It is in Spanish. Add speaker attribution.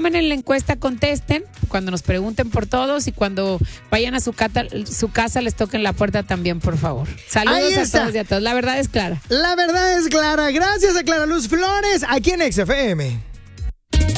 Speaker 1: tomen en la encuesta, contesten, cuando nos pregunten por todos y cuando vayan a su casa les toquen la puerta también, por favor. Saludos a todos y a todos. La verdad es clara.
Speaker 2: La verdad es clara. Gracias a Clara Luz Flores, aquí en XFM.